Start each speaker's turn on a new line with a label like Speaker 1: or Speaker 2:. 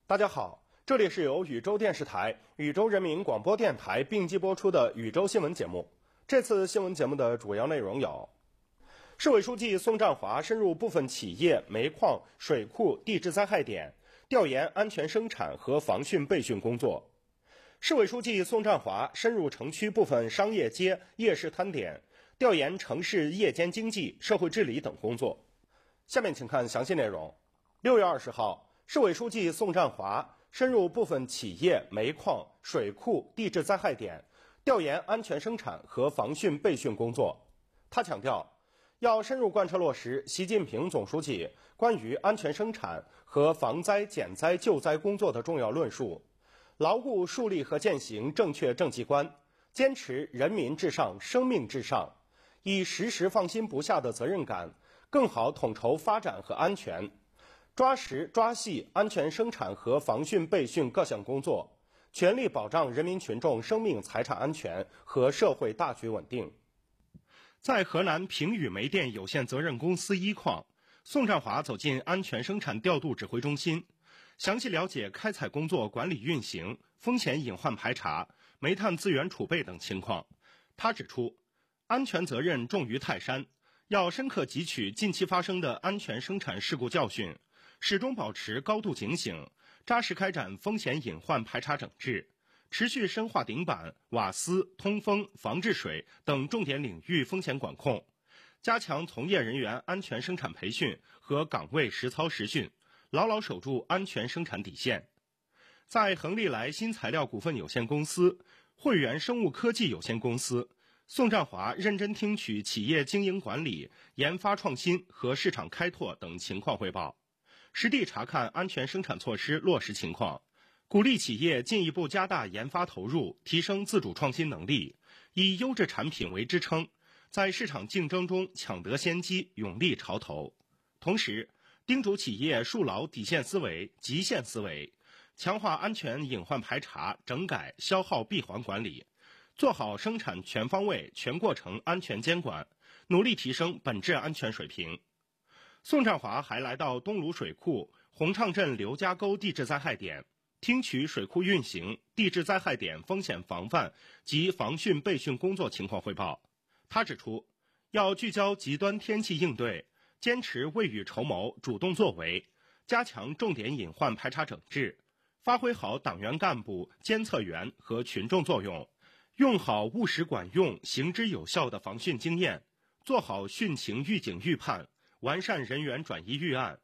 Speaker 1: 大家好，这里是由禹州电视台、禹州人民广播电台并机播出的禹州新闻节目。这次新闻节目的主要内容有：市委书记宋占华深入部分企业、煤矿、水库地质灾害点，调研安全生产和防汛备汛工作。市委书记宋占华深入城区部分商业街、夜市摊点，调研城市夜间经济、社会治理等工作。下面请看详细内容。6月20号，市委书记宋占华深入部分企业、煤矿、水库地质灾害点，调研安全生产和防汛备汛工作。他强调，要深入贯彻落实习近平总书记关于安全生产和防灾减灾救灾工作的重要论述，牢固树立和践行正确政绩观，坚持人民至上、生命至上，以时时放心不下的责任感，更好统筹发展和安全，抓实抓细安全生产和防汛备汛各项工作，全力保障人民群众生命财产安全和社会大局稳定。在河南平宇煤电有限责任公司一矿，宋占华走进安全生产调度指挥中心，详细了解开采工作管理运行、风险隐患排查、煤炭资源储备等情况。他指出，安全责任重于泰山，要深刻汲取近期发生的安全生产事故教训，始终保持高度警醒，扎实开展风险隐患排查整治，持续深化顶板、瓦斯、通风、防治水等重点领域风险管控，加强从业人员安全生产培训和岗位实操实训，牢牢守住安全生产底线。在恒利来新材料股份有限公司、汇源生物科技有限公司，宋占华认真听取企业经营管理、研发创新和市场开拓等情况汇报，实地查看安全生产措施落实情况，鼓励企业进一步加大研发投入，提升自主创新能力，以优质产品为支撑，在市场竞争中抢得先机，勇立潮头。同时，叮嘱企业树牢底线思维、极限思维，强化安全隐患排查、整改、消耗闭环管理，做好生产全方位、全过程安全监管，努力提升本质安全水平。宋占华还来到东鲁水库、洪畅镇刘家沟地质灾害点，听取水库运行、地质灾害点风险防范及防汛备汛工作情况汇报。他指出，要聚焦极端天气应对，坚持未雨绸缪、主动作为，加强重点隐患排查整治，发挥好党员干部、监测员和群众作用，用好务实管用、行之有效的防汛经验，做好汛情预警预判，完善人员转移预案，